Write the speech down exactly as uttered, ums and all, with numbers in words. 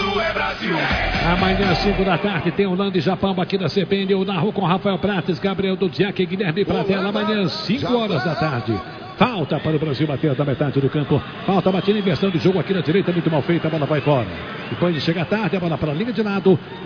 é Brasil. Amanhã, cinco da tarde, tem Holanda e Japão aqui da C B N. Eu narro com Rafael Prates, Gabriel Dudiak e Guilherme Pratella. Amanhã, cinco horas da tarde. Falta para o Brasil bater da metade do campo. Falta batida, inversão de jogo aqui na direita, muito mal feita. A bola vai fora. Depois de chegar tarde, a bola para a linha de lado.